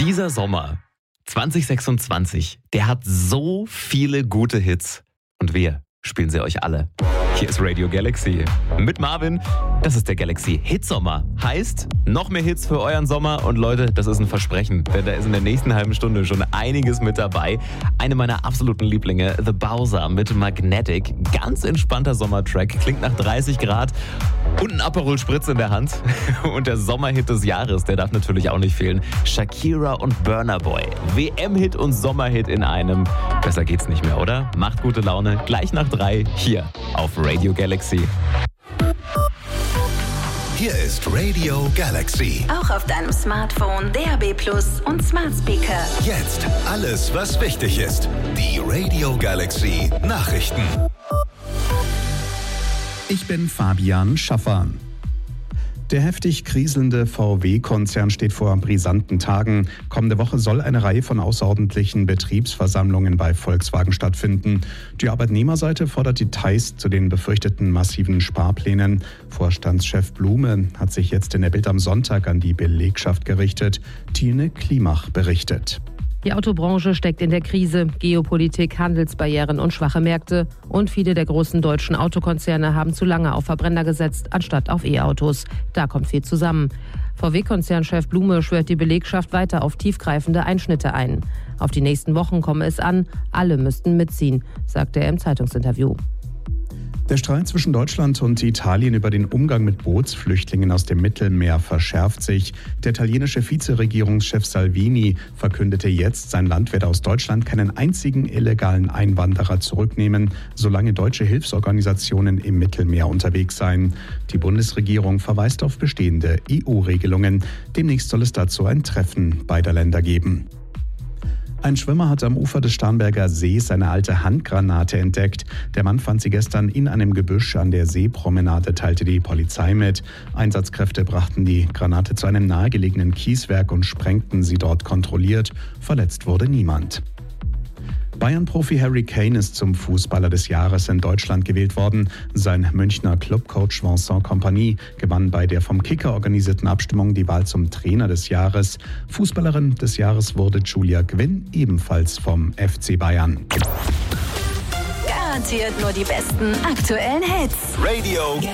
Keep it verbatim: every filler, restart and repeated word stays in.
Dieser Sommer zwanzig sechsundzwanzig, der hat so viele gute Hits. Und wir spielen sie euch alle. Hier ist Radio Galaxy mit Marvin. Das ist der Galaxy Hitsommer. Heißt, noch mehr Hits für euren Sommer. Und Leute, das ist ein Versprechen, denn da ist in der nächsten halben Stunde schon einiges mit dabei. Eine meiner absoluten Lieblinge, The Bowser mit Magnetic. Ganz entspannter Sommertrack, klingt nach dreißig Grad und ein Aperol Spritz in der Hand. Und der Sommerhit des Jahres, der darf natürlich auch nicht fehlen. Shakira und Burna Boy. W M-Hit und Sommerhit in einem. Besser geht's nicht mehr, oder? Macht gute Laune. Gleich nach drei hier auf Radio Galaxy. Hier ist Radio Galaxy. Auch auf deinem Smartphone, D A B Plus und Smart Speaker. Jetzt alles, was wichtig ist. Die Radio Galaxy Nachrichten. Ich bin Fabian Schaffer. Der heftig kriselnde V W-Konzern steht vor brisanten Tagen. Kommende Woche soll eine Reihe von außerordentlichen Betriebsversammlungen bei Volkswagen stattfinden. Die Arbeitnehmerseite fordert Details zu den befürchteten massiven Sparplänen. Vorstandschef Blume hat sich jetzt in der Bild am Sonntag an die Belegschaft gerichtet. Tine Klimach berichtet. Die Autobranche steckt in der Krise. Geopolitik, Handelsbarrieren und schwache Märkte. Und viele der großen deutschen Autokonzerne haben zu lange auf Verbrenner gesetzt, anstatt auf E-Autos. Da kommt viel zusammen. V W-Konzernchef Blume schwört die Belegschaft weiter auf tiefgreifende Einschnitte ein. Auf die nächsten Wochen komme es an. Alle müssten mitziehen, sagte er im Zeitungsinterview. Der Streit zwischen Deutschland und Italien über den Umgang mit Bootsflüchtlingen aus dem Mittelmeer verschärft sich. Der italienische Vizeregierungschef Salvini verkündete jetzt, sein Land werde aus Deutschland keinen einzigen illegalen Einwanderer zurücknehmen, solange deutsche Hilfsorganisationen im Mittelmeer unterwegs seien. Die Bundesregierung verweist auf bestehende E U-Regelungen. Demnächst soll es dazu ein Treffen beider Länder geben. Ein Schwimmer hat am Ufer des Starnberger Sees eine alte Handgranate entdeckt. Der Mann fand sie gestern in einem Gebüsch an der Seepromenade, teilte die Polizei mit. Einsatzkräfte brachten die Granate zu einem nahegelegenen Kieswerk und sprengten sie dort kontrolliert. Verletzt wurde niemand. Bayern-Profi Harry Kane ist zum Fußballer des Jahres in Deutschland gewählt worden. Sein Münchner Clubcoach Vincent Kompany gewann bei der vom Kicker organisierten Abstimmung die Wahl zum Trainer des Jahres. Fußballerin des Jahres wurde Julia Gwynn, ebenfalls vom F C Bayern. Garantiert nur die besten aktuellen Hits. Radio